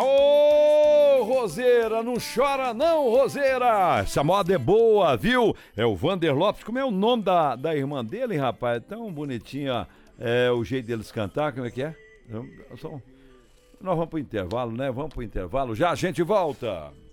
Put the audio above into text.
Ô, Roseira, não chora não, Roseira. Essa moda é boa, viu? É o Vander Lopes. Como é o nome da irmã dele, rapaz? Tão bonitinha, o jeito deles cantar, como é que é? Nós vamos pro intervalo, né? Vamos pro intervalo. Já a gente volta.